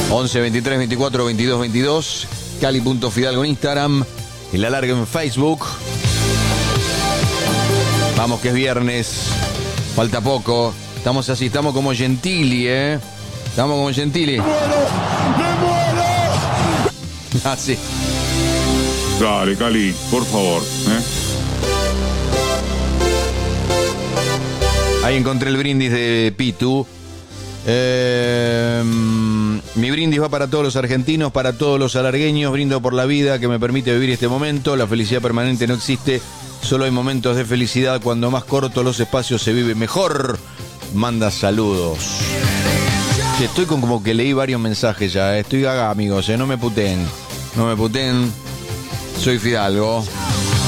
11 23 24 22 22. Cali.Fidalgo en Instagram. El alargue en Facebook. Vamos que es viernes. Falta poco. Estamos así, estamos como Gentili, ¿eh? Estamos como Gentili. ¡Me muero! Así. Dale, Cali, por favor, Ahí encontré el brindis de Pitu. Mi brindis va para todos los argentinos, para todos los alargueños. Brindo por la vida que me permite vivir este momento. La felicidad permanente no existe. Solo hay momentos de felicidad. Cuando más cortos los espacios se vive mejor. Manda saludos. Sí, estoy con como que leí varios mensajes ya. Estoy gaga, amigos. No me puteen. No me puteen. Soy Fidalgo.